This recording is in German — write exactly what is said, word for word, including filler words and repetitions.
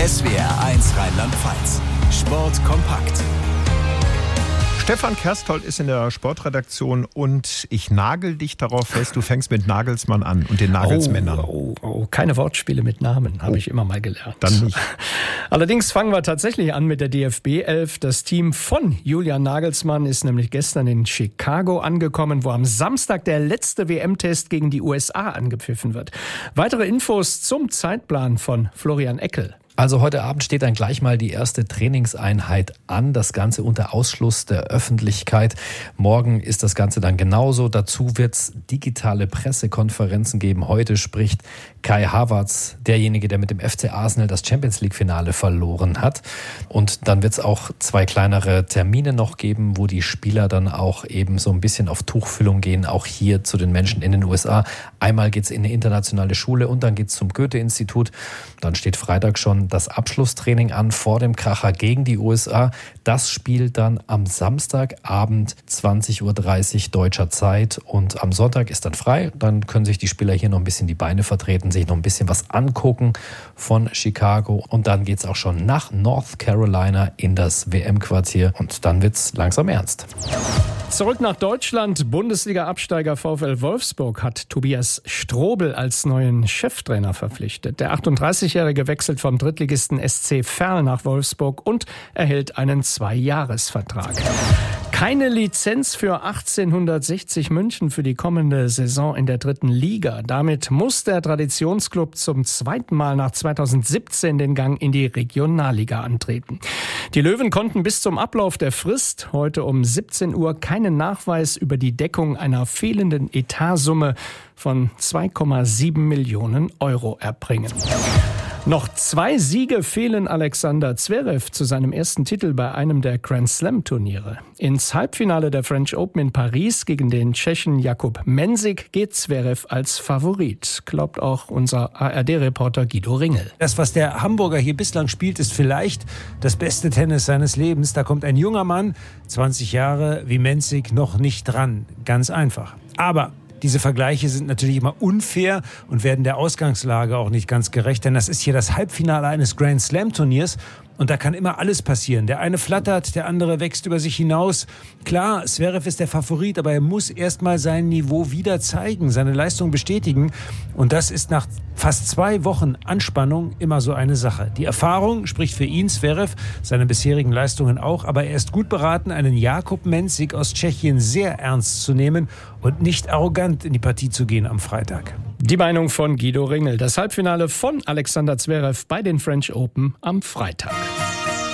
S W R eins Rheinland-Pfalz. Sport kompakt. Stefan Kersthold ist in der Sportredaktion und ich nagel dich darauf fest, du fängst mit Nagelsmann an und den Nagelsmännern. Oh, oh, oh. Keine Wortspiele mit Namen, habe oh. ich immer mal gelernt. Dann nicht. Allerdings fangen wir tatsächlich an mit der D F B elf. Das Team von Julian Nagelsmann ist nämlich gestern in Chicago angekommen, wo am Samstag der letzte W M-Test gegen die U S A angepfiffen wird. Weitere Infos zum Zeitplan von Florian Eckel. Also heute Abend steht dann gleich mal die erste Trainingseinheit an. Das Ganze unter Ausschluss der Öffentlichkeit. Morgen ist das Ganze dann genauso. Dazu wird es digitale Pressekonferenzen geben. Heute spricht Kai Havertz, derjenige, der mit dem F C Arsenal das Champions-League-Finale verloren hat. Und dann wird es auch zwei kleinere Termine noch geben, wo die Spieler dann auch eben so ein bisschen auf Tuchfüllung gehen, auch hier zu den Menschen in den U S A. Einmal geht es in eine internationale Schule und dann geht es zum Goethe-Institut. Dann steht Freitag schon das Abschlusstraining an vor dem Kracher gegen die U S A. Das spielt dann am Samstagabend zwanzig Uhr dreißig deutscher Zeit und am Sonntag ist dann frei. Dann können sich die Spieler hier noch ein bisschen die Beine vertreten, sich noch ein bisschen was angucken von Chicago und dann geht es auch schon nach North Carolina in das W M-Quartier und dann wird es langsam ernst. Zurück nach Deutschland. Bundesliga-Absteiger VfL Wolfsburg hat Tobias Strobel als neuen Cheftrainer verpflichtet. Der achtunddreißigjährige wechselt vom Drittligisten S C Verl nach Wolfsburg und erhält einen Zweijahresvertrag. Keine Lizenz für achtzehnhundertsechzig München für die kommende Saison in der dritten Liga. Damit muss der Traditionsclub zum zweiten Mal nach zweitausendsiebzehn den Gang in die Regionalliga antreten. Die Löwen konnten bis zum Ablauf der Frist heute um siebzehn Uhr keinen Nachweis über die Deckung einer fehlenden Etatsumme von zwei Komma sieben Millionen Euro erbringen. Noch zwei Siege fehlen Alexander Zverev zu seinem ersten Titel bei einem der Grand-Slam-Turniere. Ins Halbfinale der French Open in Paris gegen den Tschechen Jakub Mensik geht Zverev als Favorit, glaubt auch unser A R D-Reporter Guido Ringel. Das, was der Hamburger hier bislang spielt, ist vielleicht das beste Tennis seines Lebens. Da kommt ein junger Mann, zwanzig Jahre, wie Mensik, noch nicht dran. Ganz einfach. Aber diese Vergleiche sind natürlich immer unfair und werden der Ausgangslage auch nicht ganz gerecht, denn das ist hier das Halbfinale eines Grand-Slam-Turniers und da kann immer alles passieren. Der eine flattert, der andere wächst über sich hinaus. Klar, Zverev ist der Favorit, aber er muss erst mal sein Niveau wieder zeigen, seine Leistung bestätigen und das ist nach fast zwei Wochen Anspannung immer so eine Sache. Die Erfahrung spricht für ihn, Zverev, seine bisherigen Leistungen auch, aber er ist gut beraten, einen Jakub Mensik aus Tschechien sehr ernst zu nehmen und nicht arrogant in die Partie zu gehen am Freitag. Die Meinung von Guido Ringel. Das Halbfinale von Alexander Zverev bei den French Open am Freitag.